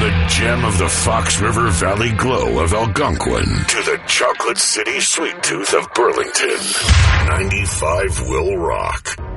the gem of the Fox River Valley glow of Algonquin to the Chocolate City Sweet Tooth of Burlington, 95 will rock.